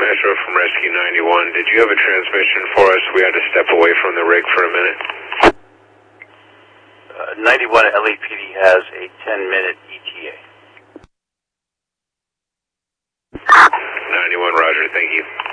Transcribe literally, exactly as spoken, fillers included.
Mastro from Rescue ninety-one. Did you have a transmission for us? We had to step away from the rig for a minute. Uh, ninety-one L A P D has a ten minute E T A. ninety-one, roger, thank you.